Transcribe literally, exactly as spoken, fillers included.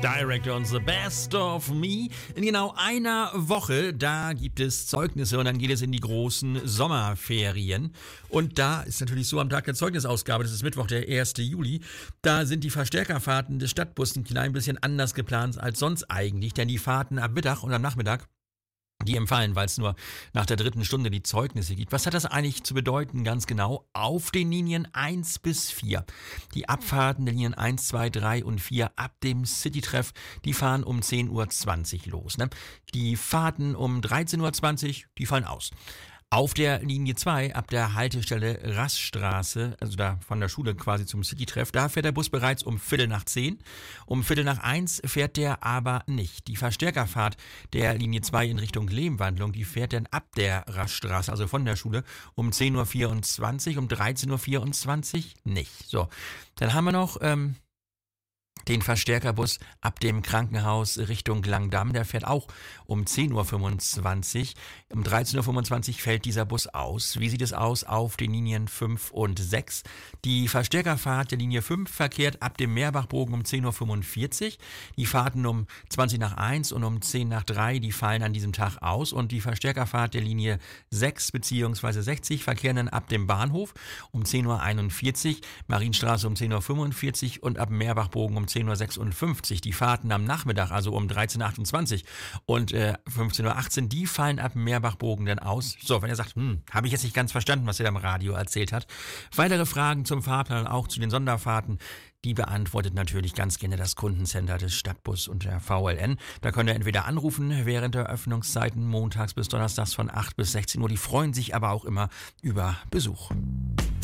Director und The Best of Me. In genau einer Woche, da gibt es Zeugnisse und dann geht es in die großen Sommerferien. Und da ist natürlich so am Tag der Zeugnisausgabe, das ist Mittwoch, der erste Juli, da sind die Verstärkerfahrten des Stadtbus ein klein bisschen anders geplant als sonst eigentlich, denn die Fahrten am Mittag und am Nachmittag, die empfallen, weil es nur nach der dritten Stunde die Zeugnisse gibt. Was hat das eigentlich zu bedeuten, ganz genau? Auf den Linien eins bis vier. Die Abfahrten der Linien eins, zwei, drei und vier ab dem City-Treff, die fahren um zehn Uhr zwanzig los. Ne? Die Fahrten um dreizehn Uhr zwanzig, die fallen aus. Auf der Linie zwei, ab der Haltestelle Raststraße, also da von der Schule quasi zum City-Treff, da fährt der Bus bereits um Viertel nach zehn. Um Viertel nach eins fährt der aber nicht. Die Verstärkerfahrt der Linie zwei in Richtung Lehmwandlung, die fährt dann ab der Raststraße, also von der Schule, um zehn Uhr vierundzwanzig, um dreizehn Uhr vierundzwanzig nicht. So, dann haben wir noch ähm, den Verstärkerbus ab dem Krankenhaus Richtung Langdamm, der fährt auch um zehn Uhr fünfundzwanzig. Um dreizehn Uhr fünfundzwanzig fällt dieser Bus aus. Wie sieht es aus auf den Linien fünf und sechs? Die Verstärkerfahrt der Linie fünf verkehrt ab dem Meerbachbogen um zehn Uhr fünfundvierzig. Die Fahrten um zwanzig nach eins und um zehn nach drei, die fallen an diesem Tag aus. Und die Verstärkerfahrt der Linie sechs bzw. sechzig verkehren dann ab dem Bahnhof um zehn Uhr einundvierzig, Marienstraße um zehn Uhr fünfundvierzig und ab Meerbachbogen um zehn Uhr sechsundfünfzig. Die Fahrten am Nachmittag, also um dreizehn Uhr achtundzwanzig und äh, fünfzehn Uhr achtzehn, die fallen ab Meerbachbogen dann aus. So, wenn ihr sagt, hm, habe ich jetzt nicht ganz verstanden, was er da im Radio erzählt hat. Weitere Fragen zum Fahrplan und auch zu den Sonderfahrten, die beantwortet natürlich ganz gerne das Kundencenter des Stadtbus und der V L N. Da könnt ihr entweder anrufen während der Öffnungszeiten montags bis donnerstags von acht bis sechzehn Uhr. Die freuen sich aber auch immer über Besuch.